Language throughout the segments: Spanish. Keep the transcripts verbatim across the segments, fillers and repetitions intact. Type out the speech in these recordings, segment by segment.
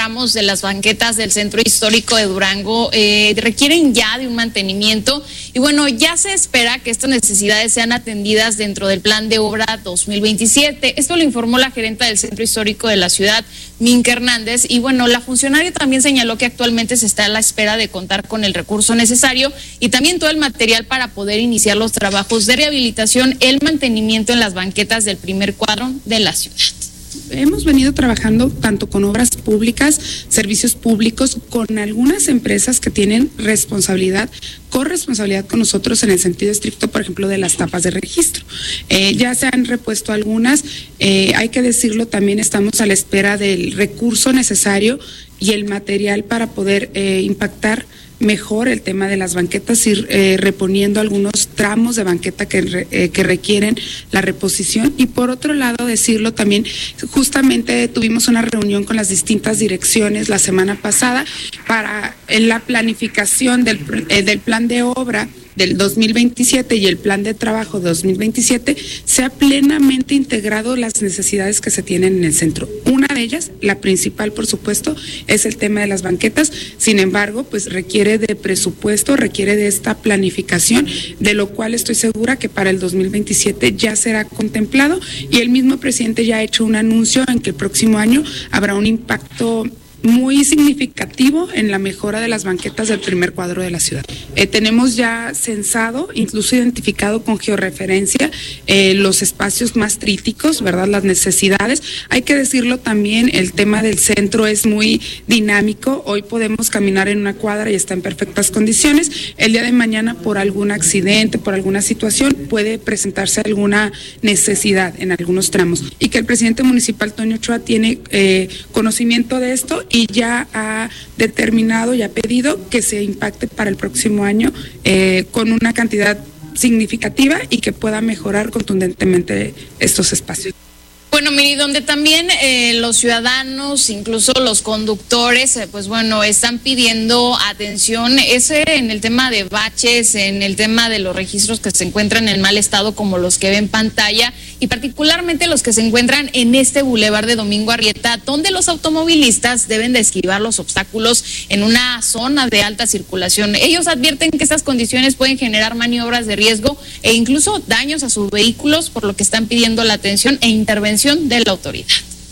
tramos de las banquetas del centro histórico de Durango eh, requieren ya de un mantenimiento y bueno, ya se espera que estas necesidades sean atendidas dentro del plan de obra dos mil veintisiete. Esto lo informó la gerenta del centro histórico de la ciudad, Minka Hernández, y bueno, la funcionaria también señaló que actualmente se está a la espera de contar con el recurso necesario y también todo el material para poder iniciar los trabajos de rehabilitación, el mantenimiento en las banquetas del primer cuadro de la ciudad. Hemos venido trabajando tanto con obras públicas, servicios públicos, con algunas empresas que tienen responsabilidad, corresponsabilidad con nosotros en el sentido estricto, por ejemplo, de las tapas de registro. Eh, ya se han repuesto algunas, eh, hay que decirlo, también estamos a la espera del recurso necesario y el material para poder eh, impactar mejor el tema de las banquetas, ir eh, reponiendo algunos tramos de banqueta que, re, eh, que requieren la reposición. Y por otro lado, decirlo también, justamente tuvimos una reunión con las distintas direcciones la semana pasada para en la planificación del, eh, del plan de obra del dos mil veintisiete y el plan de trabajo de dos mil veintisiete se ha plenamente integrado las necesidades que se tienen en el centro. Una de ellas, la principal por supuesto, es el tema de las banquetas. Sin embargo, pues requiere de presupuesto, requiere de esta planificación, de lo cual estoy segura que para el dos mil veintisiete ya será contemplado y el mismo presidente ya ha hecho un anuncio en que el próximo año habrá un impacto muy significativo en la mejora de las banquetas del primer cuadro de la ciudad. Eh, tenemos ya censado, incluso identificado con georreferencia eh, los espacios más críticos, ¿verdad? Las necesidades. Hay que decirlo también, el tema del centro es muy dinámico. Hoy podemos caminar en una cuadra y está en perfectas condiciones. El día de mañana, por algún accidente, por alguna situación, puede presentarse alguna necesidad en algunos tramos. Y que el presidente municipal, Toño Ochoa, tiene eh, conocimiento de esto y ya ha determinado y ha pedido que se impacte para el próximo año eh, con una cantidad significativa y que pueda mejorar contundentemente estos espacios. Bueno, Miri, donde también eh, los ciudadanos, incluso los conductores, eh, pues bueno, están pidiendo atención, ese en el tema de baches, en el tema de los registros que se encuentran en mal estado, como los que ven en pantalla, y particularmente los que se encuentran en este bulevar de Domingo Arrieta, donde los automovilistas deben de esquivar los obstáculos en una zona de alta circulación. Ellos advierten que estas condiciones pueden generar maniobras de riesgo e incluso daños a sus vehículos, por lo que están pidiendo la atención e intervención de la autoridad.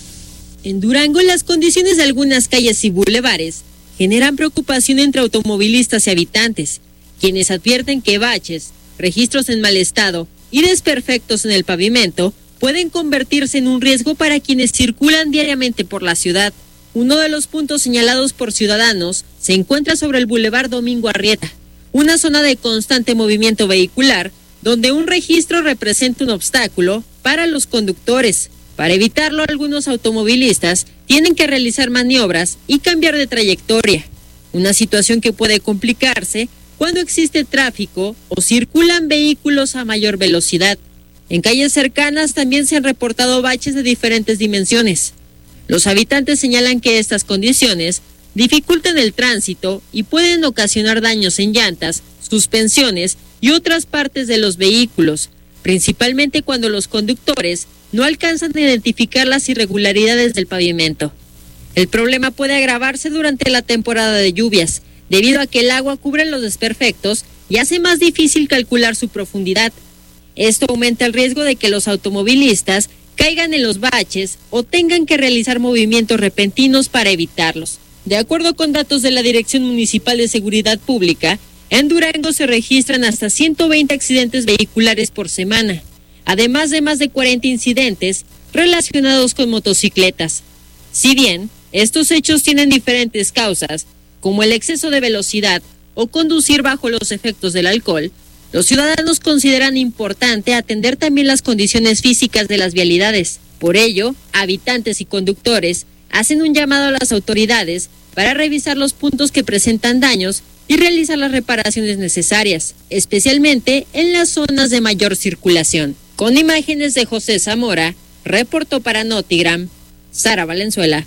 En Durango, las condiciones de algunas calles y bulevares generan preocupación entre automovilistas y habitantes, quienes advierten que baches, registros en mal estado y desperfectos en el pavimento pueden convertirse en un riesgo para quienes circulan diariamente por la ciudad. Uno de los puntos señalados por ciudadanos se encuentra sobre el bulevar Domingo Arrieta, una zona de constante movimiento vehicular donde un registro representa un obstáculo para los conductores. Para evitarlo, algunos automovilistas tienen que realizar maniobras y cambiar de trayectoria, una situación que puede complicarse cuando existe tráfico o circulan vehículos a mayor velocidad. En calles cercanas también se han reportado baches de diferentes dimensiones. Los habitantes señalan que estas condiciones dificultan el tránsito y pueden ocasionar daños en llantas, suspensiones y otras partes de los vehículos, principalmente cuando los conductores no alcanzan a identificar las irregularidades del pavimento. El problema puede agravarse durante la temporada de lluvias, debido a que el agua cubre los desperfectos y hace más difícil calcular su profundidad. Esto aumenta el riesgo de que los automovilistas caigan en los baches o tengan que realizar movimientos repentinos para evitarlos. De acuerdo con datos de la Dirección Municipal de Seguridad Pública, en Durango se registran hasta ciento veinte accidentes vehiculares por semana, además de más de cuarenta incidentes relacionados con motocicletas. Si bien estos hechos tienen diferentes causas, como el exceso de velocidad o conducir bajo los efectos del alcohol, los ciudadanos consideran importante atender también las condiciones físicas de las vialidades. Por ello, habitantes y conductores hacen un llamado a las autoridades para revisar los puntos que presentan daños y realizar las reparaciones necesarias, especialmente en las zonas de mayor circulación. Con imágenes de José Zamora, reportó para Notigram, Sara Valenzuela.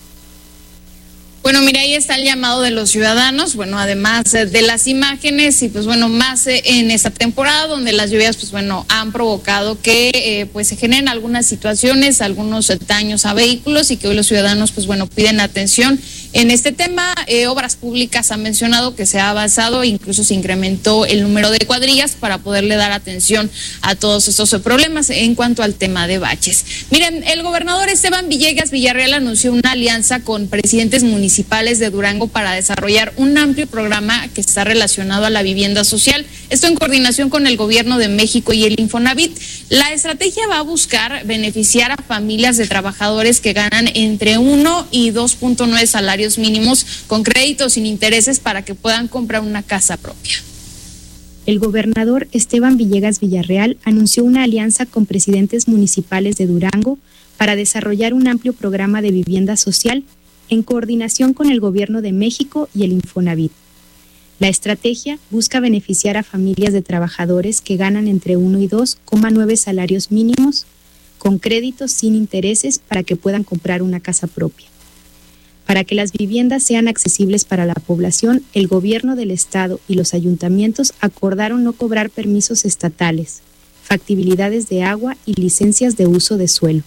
Bueno, mira, ahí está el llamado de los ciudadanos, bueno, además de las imágenes y pues bueno, más en esta temporada donde las lluvias pues bueno, han provocado que eh, pues se generen algunas situaciones, algunos daños a vehículos y que hoy los ciudadanos pues bueno, piden atención en este tema. Eh, Obras Públicas ha mencionado que se ha avanzado, incluso se incrementó el número de cuadrillas para poderle dar atención a todos estos problemas en cuanto al tema de baches. Miren, el gobernador Esteban Villegas Villarreal anunció una alianza con presidentes municipales de Durango para desarrollar un amplio programa que está relacionado a la vivienda social. Esto en coordinación con el Gobierno de México y el Infonavit. La estrategia va a buscar beneficiar a familias de trabajadores que ganan entre uno y dos punto nueve salarios mínimos con créditos sin intereses para que puedan comprar una casa propia. El gobernador Esteban Villegas Villarreal anunció una alianza con presidentes municipales de Durango para desarrollar un amplio programa de vivienda social en coordinación con el Gobierno de México y el Infonavit. La estrategia busca beneficiar a familias de trabajadores que ganan entre uno y dos coma nueve salarios mínimos con créditos sin intereses para que puedan comprar una casa propia. Para que las viviendas sean accesibles para la población, el gobierno del estado y los ayuntamientos acordaron no cobrar permisos estatales, factibilidades de agua y licencias de uso de suelo.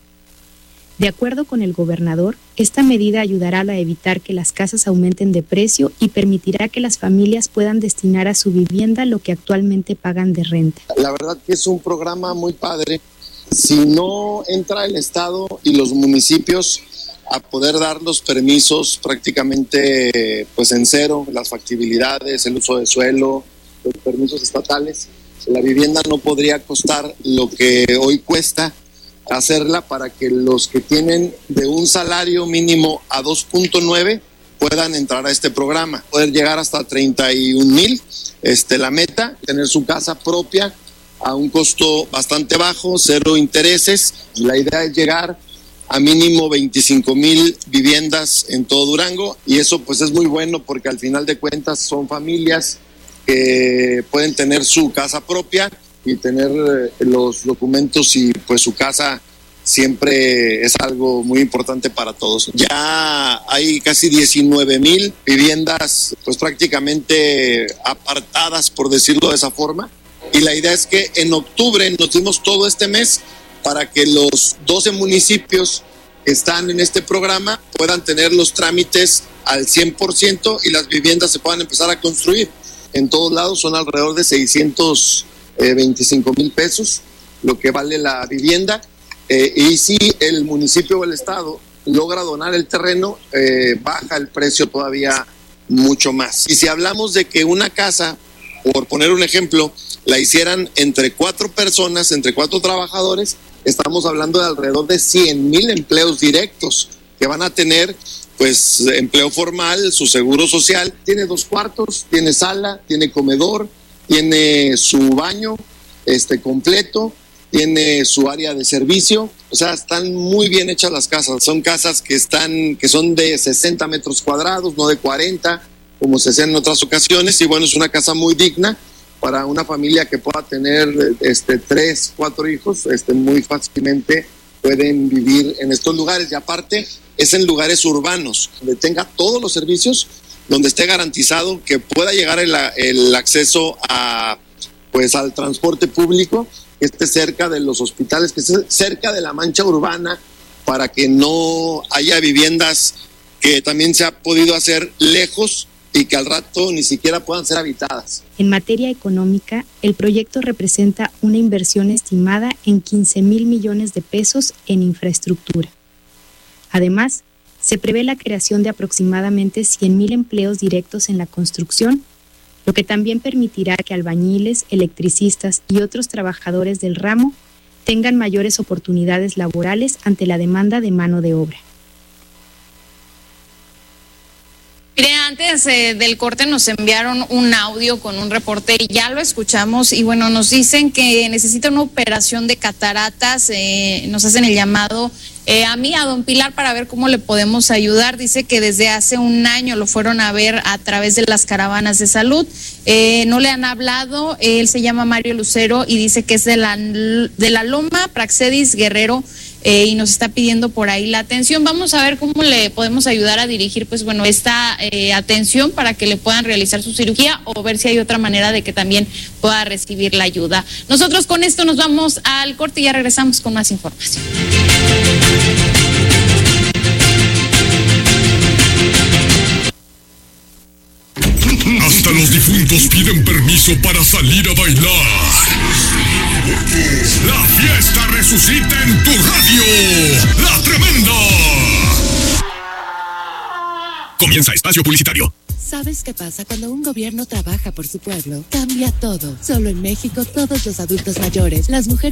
De acuerdo con el gobernador, esta medida ayudará a evitar que las casas aumenten de precio y permitirá que las familias puedan destinar a su vivienda lo que actualmente pagan de renta. La verdad que es un programa muy padre. Si no entra el estado y los municipios a poder dar los permisos prácticamente pues en cero, las factibilidades, el uso de suelo, los permisos estatales, la vivienda no podría costar lo que hoy cuesta hacerla, para que los que tienen de un salario mínimo a dos punto nueve puedan entrar a este programa, poder llegar hasta treinta y un mil, este, la meta, tener su casa propia a un costo bastante bajo, cero intereses. La idea es llegar a mínimo veinticinco mil viviendas en todo Durango, y eso pues es muy bueno porque al final de cuentas son familias que pueden tener su casa propia y tener eh, los documentos, y pues su casa siempre es algo muy importante para todos. Ya hay casi diecinueve mil viviendas pues prácticamente apartadas, por decirlo de esa forma, y la idea es que en octubre nos dimos todo este mes para que los doce municipios que están en este programa puedan tener los trámites al cien por ciento y las viviendas se puedan empezar a construir. En todos lados son alrededor de seiscientos veinticinco mil pesos lo que vale la vivienda, eh, y si el municipio o el estado logra donar el terreno, eh, baja el precio todavía mucho más. Y si hablamos de que una casa, por poner un ejemplo, la hicieran entre cuatro personas, entre cuatro trabajadores, estamos hablando de alrededor de cien mil empleos directos que van a tener, pues empleo formal, su seguro social. Tiene dos cuartos, tiene sala, tiene comedor, tiene su baño este completo, tiene su área de servicio. O sea, están muy bien hechas las casas. Son casas que están, que son de sesenta metros cuadrados, no de cuarenta, como se hacían en otras ocasiones. Y bueno, es una casa muy digna para una familia que pueda tener este tres, cuatro hijos, este muy fácilmente pueden vivir en estos lugares. Y aparte es en lugares urbanos, donde tenga todos los servicios, donde esté garantizado que pueda llegar el, el acceso a, pues, al transporte público, que esté cerca de los hospitales, que esté cerca de la mancha urbana, para que no haya viviendas que también se ha podido hacer lejos y que al rato ni siquiera puedan ser habitadas. En materia económica, el proyecto representa una inversión estimada en quince mil millones de pesos en infraestructura. Además, se prevé la creación de aproximadamente cien mil empleos directos en la construcción, lo que también permitirá que albañiles, electricistas y otros trabajadores del ramo tengan mayores oportunidades laborales ante la demanda de mano de obra. Mire, antes eh, del corte nos enviaron un audio con un reporte, ya lo escuchamos, y bueno, nos dicen que necesita una operación de cataratas, eh, nos hacen el llamado eh, a mí, a don Pilar, para ver cómo le podemos ayudar. Dice que desde hace un año lo fueron a ver a través de las caravanas de salud, eh, no le han hablado. Él se llama Mario Lucero y dice que es de la, de la Loma Praxedis Guerrero, Eh, y nos está pidiendo por ahí la atención. Vamos a ver cómo le podemos ayudar a dirigir, pues bueno, esta eh, atención para que le puedan realizar su cirugía, o ver si hay otra manera de que también pueda recibir la ayuda. Nosotros con esto nos vamos al corte y ya regresamos con más información. Hasta los difuntos piden permiso para salir a bailar. La fiesta resucita en tu radio. La Tremenda. Comienza espacio publicitario. ¿Sabes qué pasa cuando un gobierno trabaja por su pueblo? Cambia todo. Solo en México todos los adultos mayores, las mujeres